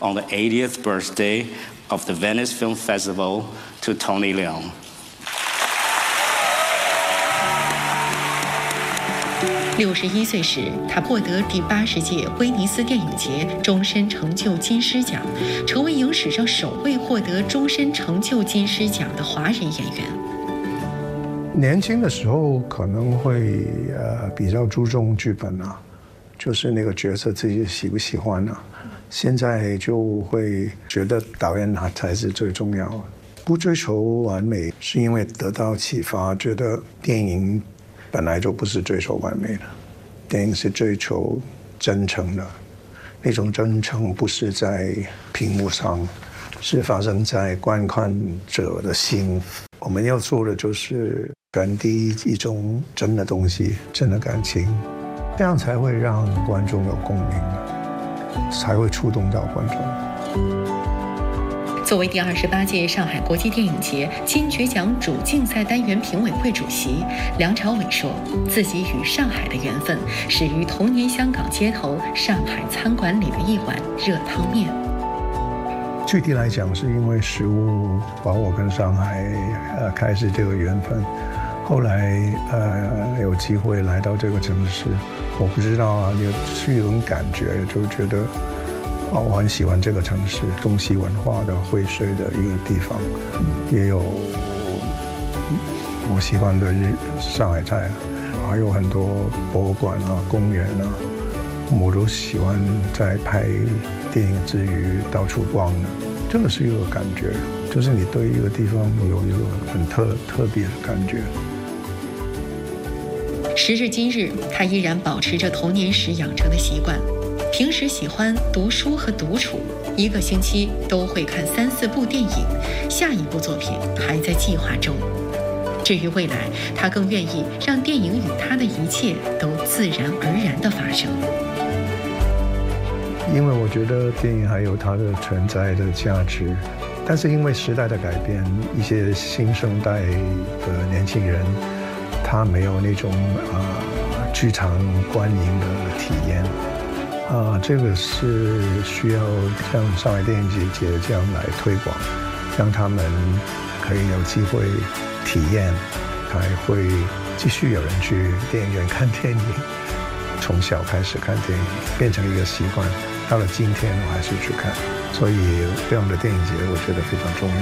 on the 80th birthday of the Venice Film Festival to Tony Leung. 61岁时，他获得第80届威尼斯电影节终身成就金狮奖，成为影史上首位获得终身成就金狮奖的华人演员。 年轻的时候可能会比较注重剧本啊，就是那个角色自己喜不喜欢啊。现在就会觉得导演他才是最重要的，不追求完美，是因为得到启发，觉得电影本来就不是追求完美的，电影是追求真诚的，那种真诚不是在屏幕上，是发生在观看者的心。我们要做的就是传递一种真的东西，真的感情，这样才会让观众有共鸣，才会触动到观众。 作为第28届上海国际电影节金爵奖主竞赛单元评委会主席，梁朝伟说，自己与上海的缘分始于童年香港街头上海餐馆里的一碗热汤面。 具体来讲，是因为食物把我跟上海开始这个缘分。后来有机会来到这个城市，我不知道啊，是一种感觉，就觉得我很喜欢这个城市，中西文化的荟萃的一个地方，也有我喜欢的上海菜，还有很多博物馆啊、公园啊，我都喜欢在拍电影之余到处逛的。这个是一个感觉，就是你对一个地方有一个很特别的感觉。 时至今日，他依然保持着童年时养成的习惯。平时喜欢读书和独处，1个星期都会看3、4部电影，下一部作品还在计划中。至于未来，他更愿意让电影与他的一切都自然而然地发生。 因为我觉得电影还有它的存在的价值，但是因为时代的改变，一些新生代的年轻人，他没有那种剧场观影的体验。这个是需要像上海电影节这样来推广，让他们可以有机会体验，才会继续有人去电影院看电影。从小开始看电影，变成一个习惯，到了今天我还是去看，所以这样的电影节我觉得非常重要。